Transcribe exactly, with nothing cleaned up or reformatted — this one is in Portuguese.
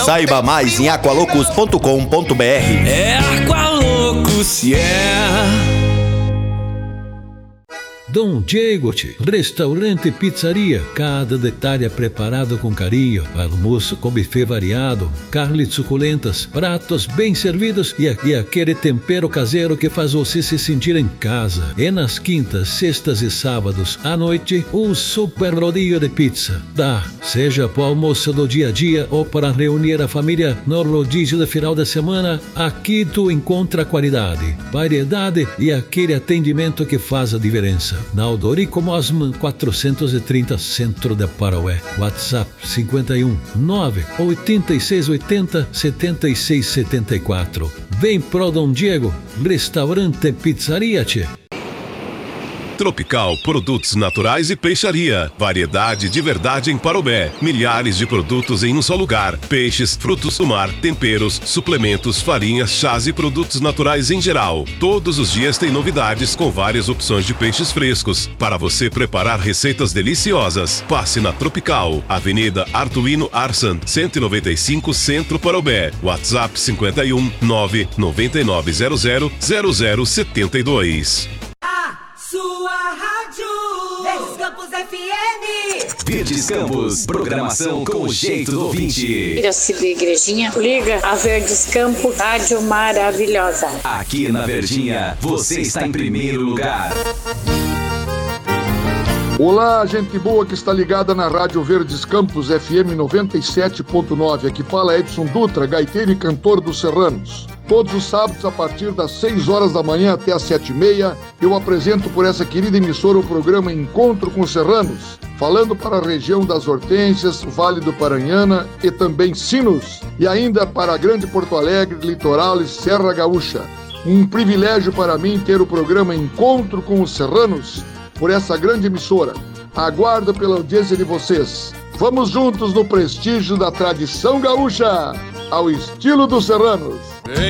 Saiba mais em aqualocos ponto com ponto br. É Aqualocos, yeah! Dom Diego, restaurante e pizzaria. Cada detalhe é preparado com carinho. Almoço com buffet variado, carnes suculentas, pratos bem servidos e, e aquele tempero caseiro que faz você se sentir em casa. E nas quintas, sextas e sábados, à noite, um super rodízio de pizza. Dá, seja para o almoço do dia a dia ou para reunir a família no rodízio de final de semana, aqui tu encontra qualidade, variedade e aquele atendimento que faz a diferença. Na Aldorico Mosman quatrocentos e trinta, centro de Paraué. WhatsApp cinquenta e um, nove, oitenta e seis oitenta, setenta e seis setenta e quatro. Vem pro Dom Diego, restaurante e pizzaria, tchê. Tropical Produtos Naturais e Peixaria. Variedade de verdade em Parobé. Milhares de produtos em um só lugar. Peixes, frutos do mar, temperos, suplementos, farinhas, chás e produtos naturais em geral. Todos os dias tem novidades com várias opções de peixes frescos para você preparar receitas deliciosas. Passe na Tropical, Avenida Artuino Arsan, cento e noventa e cinco, Centro Parobé. WhatsApp cinquenta e um, nove, noventa e nove zero zero, zero zero setenta e dois. Sua rádio Verdes Campos F M. Verdes Campos, programação com o jeito do ouvinte. Piracicaba Igrejinha, liga a Verdes Campos, rádio maravilhosa. Aqui na Verdinha, você está em primeiro lugar. Olá, gente boa que está ligada na Rádio Verdes Campos F M noventa e sete ponto nove. Aqui fala Edson Dutra, gaiteiro e cantor dos Serranos. Todos os sábados, a partir das seis horas da manhã até as sete e meia, eu apresento por essa querida emissora o programa Encontro com Serranos, falando para a região das Hortênsias, Vale do Paranhana e também Sinos, e ainda para a Grande Porto Alegre, Litoral e Serra Gaúcha. Um privilégio para mim ter o programa Encontro com os Serranos por essa grande emissora. Aguardo pela audiência de vocês. Vamos juntos no prestígio da tradição gaúcha, ao estilo dos serranos.